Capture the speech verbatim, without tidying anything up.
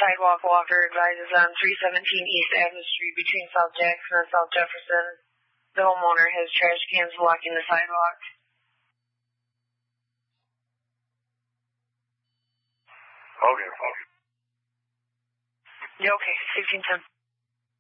sidewalk walker advises on three seventeen East Adams Street between South Jackson and South Jefferson. The homeowner has trash cans blocking the sidewalk. Okay, okay. Yeah, okay, fifteen ten.